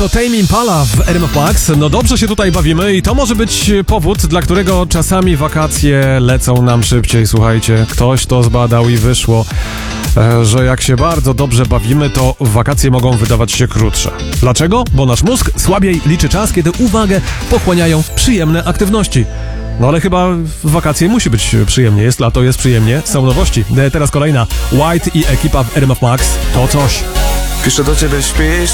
To Tame Impala w RMF Max. No dobrze się tutaj bawimy i to może być powód, dla którego czasami wakacje lecą nam szybciej. Słuchajcie, ktoś to zbadał i wyszło, że jak się bardzo dobrze bawimy, to wakacje mogą wydawać się krótsze. Dlaczego? Bo nasz mózg słabiej liczy czas, kiedy uwagę pochłaniają przyjemne aktywności. No ale chyba w wakacje musi być przyjemnie. Jest lato, jest przyjemnie. Są nowości. Teraz kolejna. White i ekipa w RMF Max. To coś. Piszę do ciebie, śpisz?